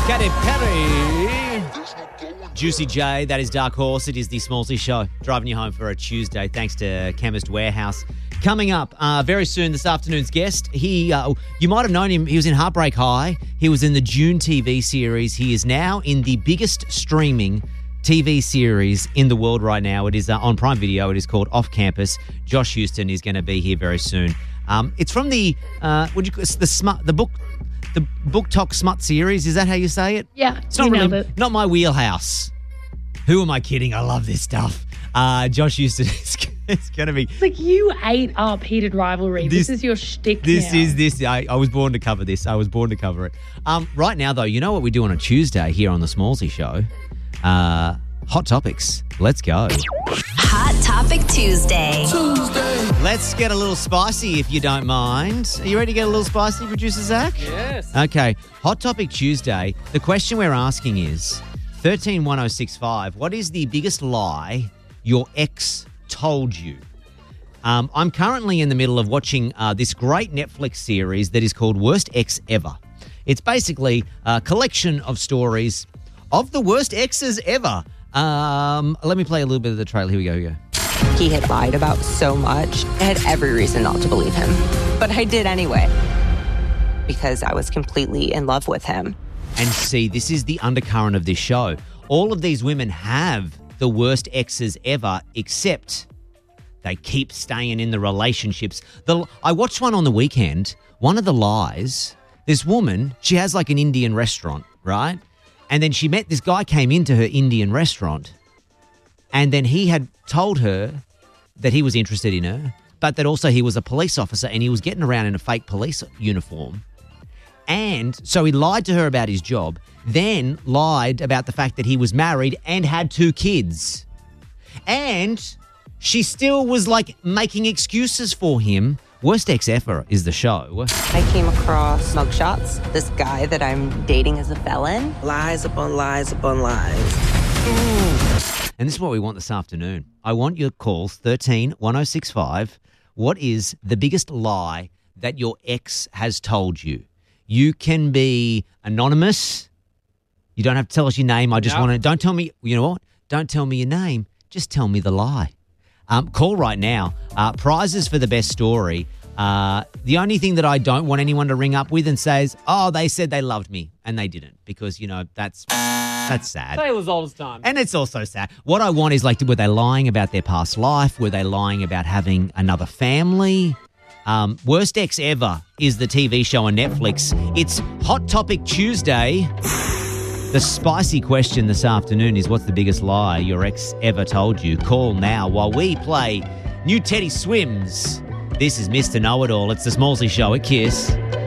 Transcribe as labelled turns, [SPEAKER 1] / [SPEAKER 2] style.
[SPEAKER 1] Katy Perry. Juicy J, that is Dark Horse. It is the Smallsy Show, driving you home for a Tuesday, thanks to Chemist Warehouse. Coming up very soon, this afternoon's guest, you might have known him. He was in Heartbreak High. He was in the June TV series. He is now in the biggest streaming TV series in the world right now. It is on Prime Video. It is called Off Campus. Josh Houston is going to be here very soon. It's from the Book Talk Smut series. Is that how you say it?
[SPEAKER 2] Yeah,
[SPEAKER 1] it's not really not my wheelhouse. Who am I kidding? I love this stuff. Josh Houston is going to be.
[SPEAKER 2] It's like you ate up Heated Rivalry. This is your shtick.
[SPEAKER 1] I was born to cover this. I was born to cover it. Right now, though, you know what we do on a Tuesday here on the Smallsy Show? Hot Topics. Let's go.
[SPEAKER 3] Hot Topic Tuesday.
[SPEAKER 1] Let's get a little spicy if you don't mind. Are you ready to get a little spicy, Producer Zach?
[SPEAKER 4] Yes.
[SPEAKER 1] Okay. Hot Topic Tuesday. The question we're asking is 131065. What is the biggest lie your ex told you? I'm currently in the middle of watching this great Netflix series that is called Worst Ex Ever. It's basically a collection of stories of the worst exes ever. Let me play a little bit of the trailer. Here we go.
[SPEAKER 5] He had lied about so much. I had every reason not to believe him. But I did anyway. Because I was completely in love with him.
[SPEAKER 1] And see, this is the undercurrent of this show. All of these women have the worst exes ever, except they keep staying in the relationships. I watched one on the weekend. One of the lies, this woman, she has like an Indian restaurant, right? And then she met this guy, came into her Indian restaurant, and then he had told her that he was interested in her, but that also he was a police officer and he was getting around in a fake police uniform. And so he lied to her about his job, then lied about the fact that he was married and had 2 kids. And she still was like making excuses for him. Worst Ex Ever is the show.
[SPEAKER 5] I came across mugshots. This guy that I'm dating is a felon.
[SPEAKER 6] Lies upon lies upon lies.
[SPEAKER 1] And this is what we want this afternoon. I want your calls, 131065. What is the biggest lie that your ex has told you? You can be anonymous. You don't have to tell us your name. I just want to, don't tell me, you know what? Don't tell me your name. Just tell me the lie. Call right now. Prizes for the best story. The only thing that I don't want anyone to ring up with and says, oh, they said they loved me, and they didn't, because, you know, that's sad.
[SPEAKER 4] Say it was all this time.
[SPEAKER 1] And it's also sad. What I want is, like, were they lying about their past life? Were they lying about having another family? Worst Ex Ever is the TV show on Netflix. It's Hot Topic Tuesday. The spicy question this afternoon is, what's the biggest lie your ex ever told you? Call now while we play New Teddy Swims. This is Mr. Know-It-All. It's the Smallsy Show at Kiss.